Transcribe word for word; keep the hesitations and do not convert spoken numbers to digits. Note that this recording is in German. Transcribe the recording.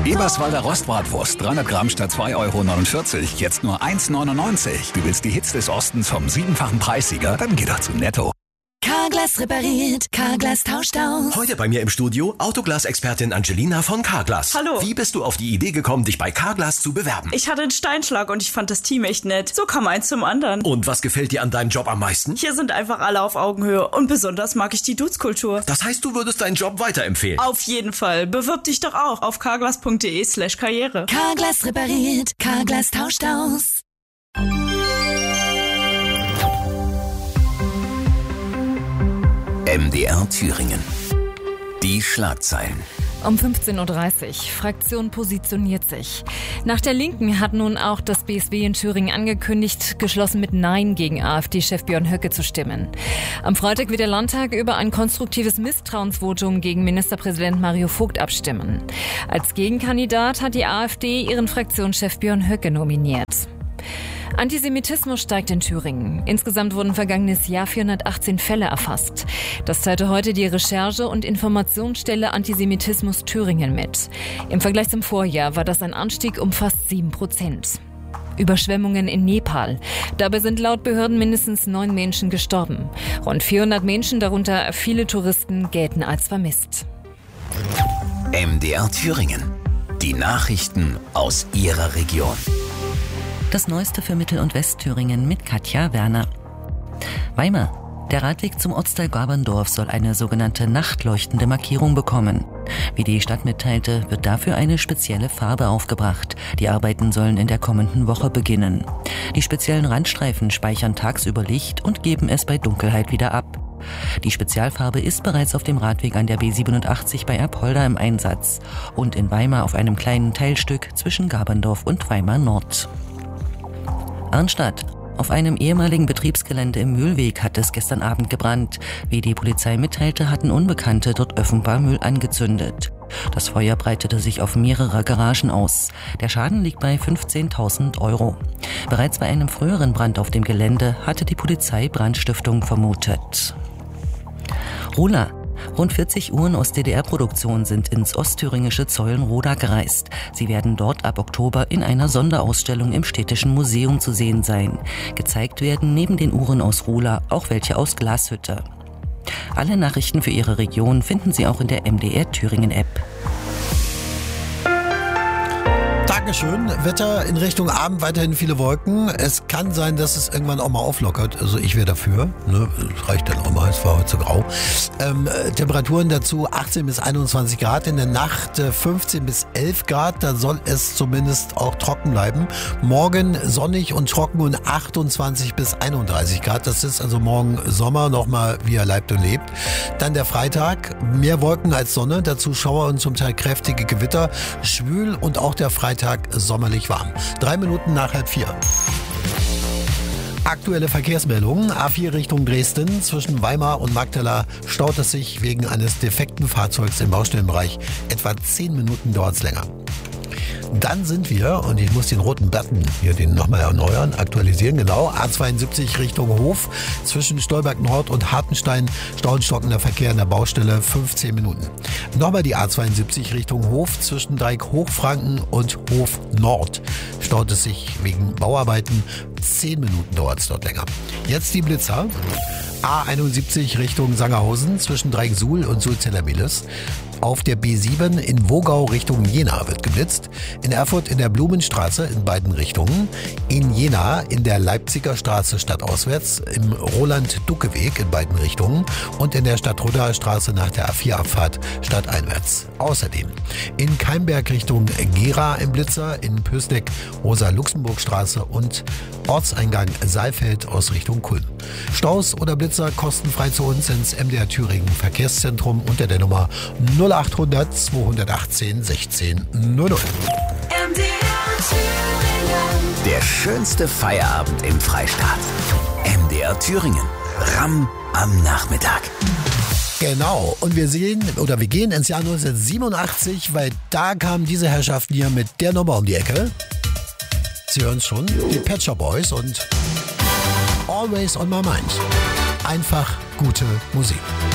Eberswalder Rostbratwurst, dreihundert Gramm statt zwei Euro neunundvierzig, jetzt nur eins neunundneunzig. Du willst die Hits des Ostens vom siebenfachen Preissieger? Dann geh doch zu Netto. Carglass repariert, Carglass tauscht aus. Heute bei mir im Studio Autoglas-Expertin Angelina von Carglass. Hallo. Wie bist du auf die Idee gekommen, dich bei Carglass zu bewerben? Ich hatte einen Steinschlag und ich fand das Team echt nett. So kam eins zum anderen. Und was gefällt dir an deinem Job am meisten? Hier sind einfach alle auf Augenhöhe und besonders mag ich die Dudes-Kultur. Das heißt, du würdest deinen Job weiterempfehlen? Auf jeden Fall. Bewirb dich doch auch auf carglass.de slash karriere. Carglass repariert, Carglass tauscht aus. M D R Thüringen. Die Schlagzeilen. Um fünfzehn Uhr dreißig. Fraktion positioniert sich. Nach der Linken hat nun auch das B S W in Thüringen angekündigt, geschlossen mit Nein gegen AfD-Chef Björn Höcke zu stimmen. Am Freitag wird der Landtag über ein konstruktives Misstrauensvotum gegen Ministerpräsident Mario Vogt abstimmen. Als Gegenkandidat hat die AfD ihren Fraktionschef Björn Höcke nominiert. Antisemitismus steigt in Thüringen. Insgesamt wurden vergangenes Jahr vierhundertachtzehn Fälle erfasst. Das teilte heute die Recherche- und Informationsstelle Antisemitismus Thüringen mit. Im Vergleich zum Vorjahr war das ein Anstieg um fast sieben Prozent. Überschwemmungen in Nepal. Dabei sind laut Behörden mindestens neun Menschen gestorben. Rund vierhundert Menschen, darunter viele Touristen, gelten als vermisst. M D R Thüringen. Die Nachrichten aus Ihrer Region. Das Neueste für Mittel- und Westthüringen mit Katja Werner. Weimar. Der Radweg zum Ortsteil Gaberndorf soll eine sogenannte nachtleuchtende Markierung bekommen. Wie die Stadt mitteilte, wird dafür eine spezielle Farbe aufgebracht. Die Arbeiten sollen in der kommenden Woche beginnen. Die speziellen Randstreifen speichern tagsüber Licht und geben es bei Dunkelheit wieder ab. Die Spezialfarbe ist bereits auf dem Radweg an der B siebenundachtzig bei Apolda im Einsatz und in Weimar auf einem kleinen Teilstück zwischen Gaberndorf und Weimar Nord. Arnstadt. Auf einem ehemaligen Betriebsgelände im Mühlweg hat es gestern Abend gebrannt. Wie die Polizei mitteilte, hatten Unbekannte dort offenbar Müll angezündet. Das Feuer breitete sich auf mehrere Garagen aus. Der Schaden liegt bei fünfzehntausend Euro. Bereits bei einem früheren Brand auf dem Gelände hatte die Polizei Brandstiftung vermutet. Rola. Rund vierzig Uhren aus D D R-Produktion sind ins ostthüringische Zeulenroda gereist. Sie werden dort ab Oktober in einer Sonderausstellung im Städtischen Museum zu sehen sein. Gezeigt werden neben den Uhren aus Rola auch welche aus Glashütte. Alle Nachrichten für Ihre Region finden Sie auch in der M D R Thüringen App. Dankeschön. Wetter in Richtung Abend, weiterhin viele Wolken. Es kann sein, dass es irgendwann auch mal auflockert. Also ich wäre dafür. Ne? Das reicht dann auch mal, es war heute zu grau. Ähm, Temperaturen dazu achtzehn bis einundzwanzig Grad. In der Nacht äh, fünfzehn bis elf Grad. Da soll es zumindest auch trocken bleiben. Morgen sonnig und trocken und achtundzwanzig bis einunddreißig Grad. Das ist also morgen Sommer, nochmal wie er leibt und lebt. Dann der Freitag. Mehr Wolken als Sonne. Dazu Schauer und zum Teil kräftige Gewitter. Schwül und auch der Freitag sommerlich warm. Drei Minuten nach halb vier. Aktuelle Verkehrsmeldungen. A vier Richtung Dresden. Zwischen Weimar und Magdala staut es sich wegen eines defekten Fahrzeugs im Baustellenbereich. Etwa zehn Minuten dauert es länger. Dann sind wir, und ich muss den roten Button hier den nochmal erneuern, aktualisieren, genau, A zweiundsiebzig Richtung Hof. Zwischen Stolberg Nord und Hartenstein staut stockender Verkehr in der Baustelle fünfzehn Minuten. Nochmal die A zweiundsiebzig Richtung Hof. Zwischen Dreieck Hochfranken und Hof Nord staut es sich wegen Bauarbeiten. zehn Minuten dauert es dort länger. Jetzt die Blitzer. A einundsiebzig Richtung Sangerhausen zwischen Dreieck Suhl und Suhl-Zellermiles. Auf der B sieben in Wogau Richtung Jena wird geblitzt. In Erfurt in der Blumenstraße in beiden Richtungen. In Jena in der Leipziger Straße stadtauswärts. Im Roland-Ducke-Weg in beiden Richtungen. Und in der Stadtrudder Straße nach der A vier Abfahrt stadteinwärts. Außerdem in Keimberg Richtung Gera im Blitzer. In Pösneck Rosa-Luxemburg-Straße und Ortseingang Saalfeld aus Richtung Kulm. Staus oder Blitzer kostenfrei zu uns ins M D R Thüringen Verkehrszentrum unter der Nummer null achthundert zweihundertachtzehn sechzehn null null. M D R Thüringen. Der schönste Feierabend im Freistaat. M D R Thüringen. Ramm am Nachmittag. Genau, und wir sehen, oder wir gehen ins Jahr neunzehnhundertsiebenundachtzig, weil da kamen diese Herrschaften hier mit der Nummer um die Ecke. Sie hören es schon, die Pet Shop Boys und Always on My Mind. Einfach gute Musik.